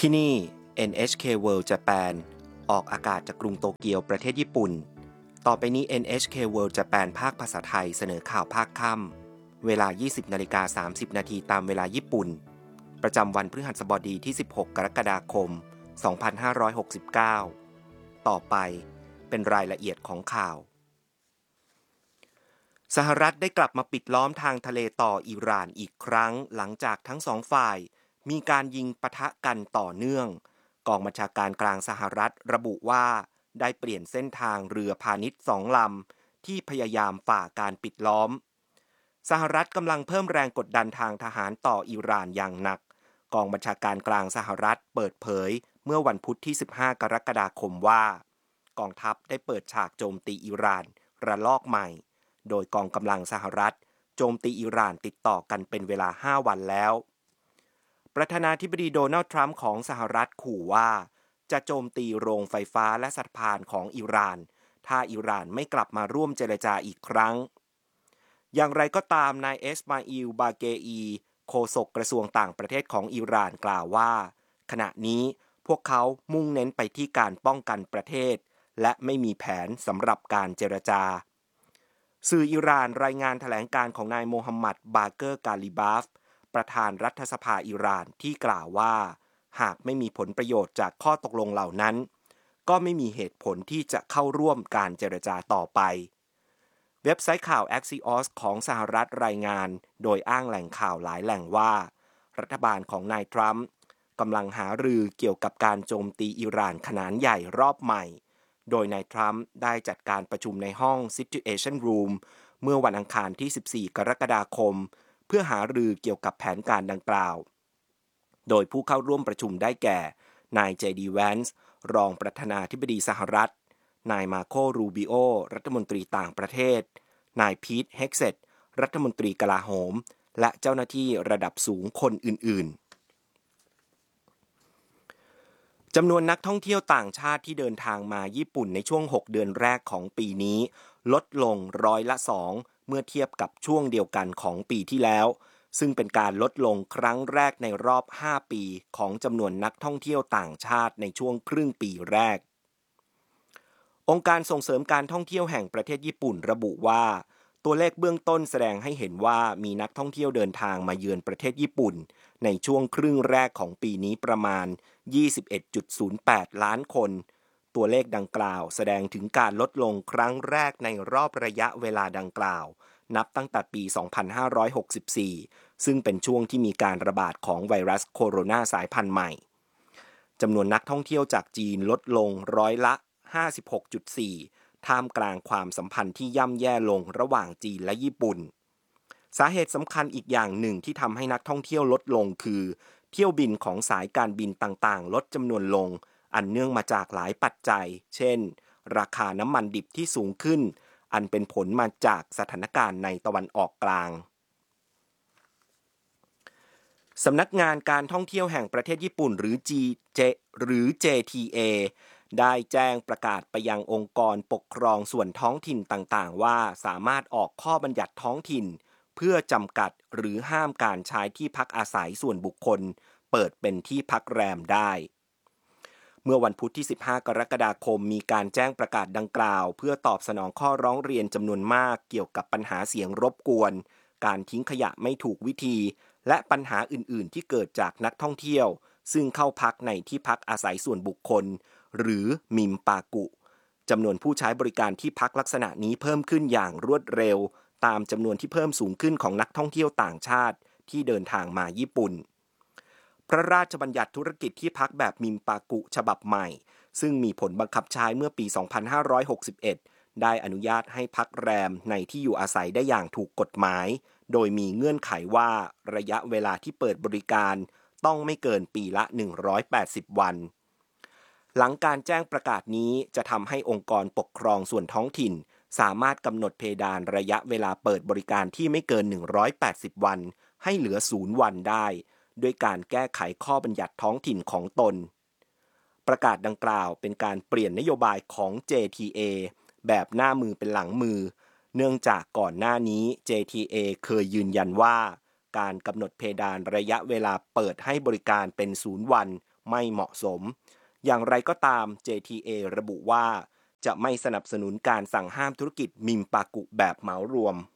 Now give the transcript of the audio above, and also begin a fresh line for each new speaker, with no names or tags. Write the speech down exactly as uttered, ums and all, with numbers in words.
ที่นี่ เอ็น เอช เค World Japan ออกอากาศจากกรุงโตเกียวประเทศญี่ปุ่นต่อไปนี้ เอ็น เอช เค World Japan ภาคภาษาไทยเสนอข่าวภาคค่ำเวลา ยี่สิบนาฬิกาสามสิบนาทีตามเวลาญี่ปุ่นประจำวันพฤหัสบดีที่สิบหกกรกฎาคมสองพันห้าร้อยหกสิบเก้าต่อไปเป็นรายละเอียดของข่าวสหรัฐได้กลับมาปิดล้อมทางทะเลต่ออิหร่านอีกครั้งหลังจากทั้งสองฝ่ายมีการยิงปะทะกันต่อเนื่องกองบัญชาการกลางสหรัฐระบุว่าได้เปลี่ยนเส้นทางเรือพาณิชย์สองลำที่พยายามฝ่าการปิดล้อมสหรัฐกำลังเพิ่มแรงกดดันทางทหารต่ออิหร่านอย่างหนักกองบัญชาการกลางสหรัฐเปิดเผยเมื่อวันพุธที่สิบห้ากรกฎาคมว่ากองทัพได้เปิดฉากโจมตีอิหร่านระลอกใหม่โดยกองกำลังสหรัฐโจมตีอิหร่านติดต่อกันเป็นเวลาห้าวันแล้วประธานาธิบดีโดนัลด์ทรัมป์ของสหรัฐขู่ว่าจะโจมตีโรงไฟฟ้าและสะพานของอิหร่านถ้าอิหร่านไม่กลับมาร่วมเจรจาอีกครั้งอย่างไรก็ตามนายเอสมาอิล บาเกอีโฆษกกระทรวงต่างประเทศของอิหร่านกล่าวว่าขณะนี้พวกเขามุ่งเน้นไปที่การป้องกันประเทศและไม่มีแผนสำหรับการเจรจาสื่ออิหร่านรายงานแถลงการของนายโมฮัมหมัด บาเกอร์ กาลิบาฟประธานรัฐสภาอิหร่านที่กล่าวว่าหากไม่มีผลประโยชน์จากข้อตกลงเหล่านั้นก็ไม่มีเหตุผลที่จะเข้าร่วมการเจรจาต่อไปเว็บไซต์ข่าว Axios ของสหรัฐรายงานโดยอ้างแหล่งข่าวหลายแหล่งว่ารัฐบาลของนายทรัมป์กำลังหารือเกี่ยวกับการโจมตีอิหร่านขนาดใหญ่รอบใหม่โดยนายทรัมป์ได้จัดการประชุมในห้อง Situation Room เมื่อวันอังคารที่สิบสี่กรกฎาคมเพื่อหารือเกี่ยวกับแผนการดังกล่าวโดยผู้เข้าร่วมประชุมได้แก่นายเจดีแวนส์รองประธานาธิบดีสหรัฐนายมาโครูบิโอรัฐมนตรีต่างประเทศนายพีทเฮกเซตรัฐมนตรีกลาโหมและเจ้าหน้าที่ระดับสูงคนอื่นๆจำนวนนักท่องเที่ยวต่างชาติที่เดินทางมาญี่ปุ่นในช่วงหกเดือนแรกของปีนี้ลดลงร้อยละสองเมื่อเทียบกับช่วงเดียวกันของปีที่แล้วซึ่งเป็นการลดลงครั้งแรกในรอบห้าปีของจำนวนนักท่องเที่ยวต่างชาติในช่วงครึ่งปีแรกองค์การส่งเสริมการท่องเที่ยวแห่งประเทศญี่ปุ่นระบุว่าตัวเลขเบื้องต้นแสดงให้เห็นว่ามีนักท่องเที่ยวเดินทางมาเยือนประเทศญี่ปุ่นในช่วงครึ่งแรกของปีนี้ประมาณ ยี่สิบเอ็ดจุดศูนย์แปด ล้านคนตัวเลขดังกล่าวแสดงถึงการลดลงครั้งแรกในรอบระยะเวลาดังกล่าวนับตั้งแต่ปี สองพันห้าร้อยหกสิบสี่ ซึ่งเป็นช่วงที่มีการระบาดของไวรัสโคโรนาสายพันธุ์ใหม่จำนวนนักท่องเที่ยวจากจีนลดลงร้อยละ ห้าสิบหกจุดสี่ ท่ามกลางความสัมพันธ์ที่ย่ำแย่ลงระหว่างจีนและญี่ปุ่นสาเหตุสำคัญอีกอย่างหนึ่งที่ทำให้นักท่องเที่ยวลดลงคือเที่ยวบินของสายการบินต่างๆลดจำนวนลงอันเนื่องมาจากหลายปัจจัยเช่นราคาน้ำมันดิบที่สูงขึ้นอันเป็นผลมาจากสถานการณ์ในตะวันออกกลางสำนักงานการท่องเที่ยวแห่งประเทศญี่ปุ่นหรือ จี เจ หรือ เจ ที เอ ได้แจ้งประกาศไปยังองค์กรปกครองส่วนท้องถิ่นต่างๆว่าสามารถออกข้อบัญญัติท้องถิ่นเพื่อจำกัดหรือห้ามการใช้ที่พักอาศัยส่วนบุคคลเปิดเป็นที่พักแรมได้เมื่อวันพุธที่สิบห้ากรกฎาคมมีการแจ้งประกาศดังกล่าวเพื่อตอบสนองข้อร้องเรียนจำนวนมากเกี่ยวกับปัญหาเสียงรบกวนการทิ้งขยะไม่ถูกวิธีและปัญหาอื่นๆที่เกิดจากนักท่องเที่ยวซึ่งเข้าพักในที่พักอาศัยส่วนบุคคลหรือมิมปากุจำนวนผู้ใช้บริการที่พักลักษณะนี้เพิ่มขึ้นอย่างรวดเร็วตามจำนวนที่เพิ่มสูงขึ้นของนักท่องเที่ยวต่างชาติที่เดินทางมาญี่ปุ่นพระราชบัญญัติธุรกิจที่พักแบบมิมปากุฉบับใหม่ซึ่งมีผลบังคับใช้เมื่อปี สองพันห้าร้อยหกสิบเอ็ด ได้อนุญาตให้พักแรมในที่อยู่อาศัยได้อย่างถูกกฎหมายโดยมีเงื่อนไขว่าระยะเวลาที่เปิดบริการต้องไม่เกินปีละหนึ่งร้อยแปดสิบวันหลังการแจ้งประกาศนี้จะทำให้องค์กรปกครองส่วนท้องถิ่นสามารถกำหนดเพดานระยะเวลาเปิดบริการที่ไม่เกินหนึ่งร้อยแปดสิบวันให้เหลือศูนย์วันได้ด้วยการแก้ไขข้อบัญญัติท้องถิ่นของตนประกาศดังกล่าวเป็นการเปลี่ยนนโยบายของ เจ ที เอ แบบหน้ามือเป็นหลังมือเนื่องจากก่อนหน้านี้ เจ ที เอ เคยยืนยันว่าการกำหนดเพดานระยะเวลาเปิดให้บริการเป็นศูนย์วันไม่เหมาะสมอย่างไรก็ตาม เจ ที เอ ระบุว่าจะไม่สนับสนุนการสั่งห้ามธุรกิจมิมปากุแบบเหมารวม